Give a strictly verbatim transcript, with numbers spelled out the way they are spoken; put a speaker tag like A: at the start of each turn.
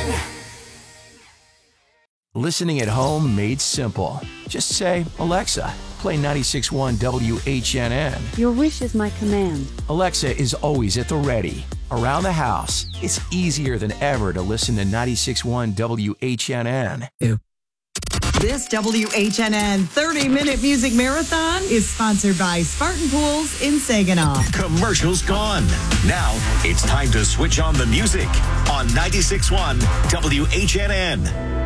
A: Listening at home made simple. Just say, Alexa, play ninety-six point one W H N N.
B: Your wish is my command.
A: Alexa is always at the ready. Around the house, it's easier than ever to listen to ninety-six point one W H N N.
C: This W H N N thirty-minute music marathon is sponsored by Spartan Pools in Saginaw.
D: Commercials gone. Now it's time to switch on the music on ninety-six point one W H N N.